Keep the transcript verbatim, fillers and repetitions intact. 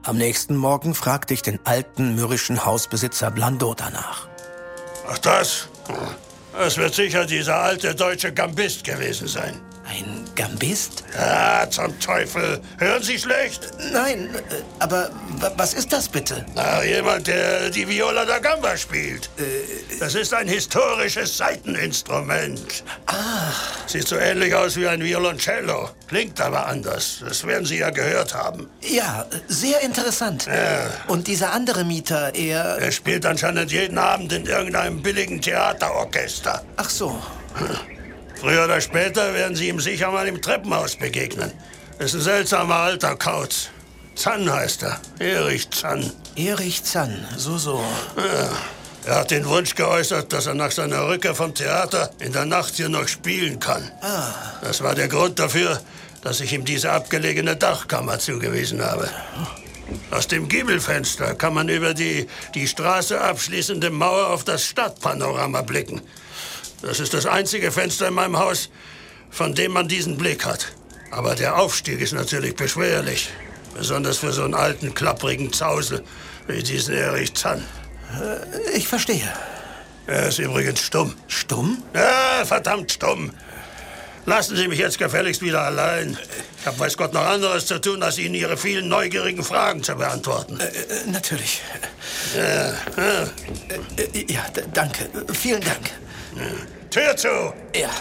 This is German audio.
Am nächsten Morgen fragte ich den alten mürrischen Hausbesitzer Blandot danach. Ach das? Das wird sicher dieser alte deutsche Gambist gewesen sein. Ein Gambist? Ja, zum Teufel. Hören Sie schlecht? Nein, aber was ist das bitte? Na, jemand, der die Viola da Gamba spielt. Äh, das ist ein historisches Saiteninstrument. Ah. Sieht so ähnlich aus wie ein Violoncello. Klingt aber anders. Das werden Sie ja gehört haben. Ja, sehr interessant. Ja. Und dieser andere Mieter, er... Er spielt anscheinend jeden Abend in irgendeinem billigen Theaterorchester. Ach so. Hm. Früher oder später werden Sie ihm sicher mal im Treppenhaus begegnen. Ist ein seltsamer alter Kauz. Zann heißt er. Erich Zann. Erich Zann, so, so. Ja. Er hat den Wunsch geäußert, dass er nach seiner Rückkehr vom Theater in der Nacht hier noch spielen kann. Ah. Das war der Grund dafür, dass ich ihm diese abgelegene Dachkammer zugewiesen habe. Aus dem Giebelfenster kann man über die die Straße abschließende Mauer auf das Stadtpanorama blicken. Das ist das einzige Fenster in meinem Haus, von dem man diesen Blick hat. Aber der Aufstieg ist natürlich beschwerlich. Besonders für so einen alten, klapprigen Zausel wie diesen Erich Zann. Äh, ich verstehe. Er ist übrigens stumm. Stumm? Ja, verdammt stumm. Lassen Sie mich jetzt gefälligst wieder allein. Ich habe weiß Gott noch anderes zu tun, als Ihnen Ihre vielen neugierigen Fragen zu beantworten. Äh, äh, natürlich. Ja, ja. Äh, äh, ja, danke. Vielen Dank. Ja. Tür zu! Ja.